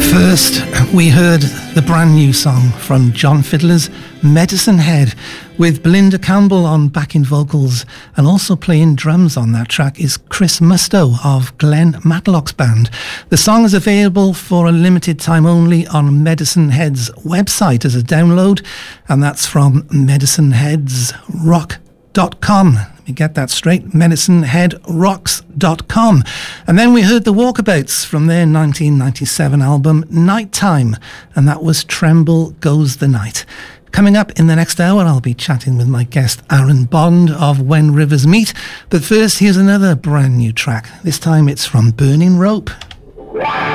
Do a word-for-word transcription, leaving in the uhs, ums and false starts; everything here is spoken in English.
First, we heard the brand new song from John Fiddler's Medicine Head, with Belinda Campbell on backing vocals, and also playing drums on that track is Chris Musto of Glenn Matlock's band. The song is available for a limited time only on Medicine Head's website as a download, and that's from medicine heads rock dot com. Let me get that straight, medicine head rocks dot com. And then we heard the Walkabouts from their nineteen ninety-seven album Nighttime, and that was Tremble Goes the Night. Coming up in the next hour, I'll be chatting with my guest Aaron Bond of When Rivers Meet. But first, here's another brand new track. This time it's from Burning Rope.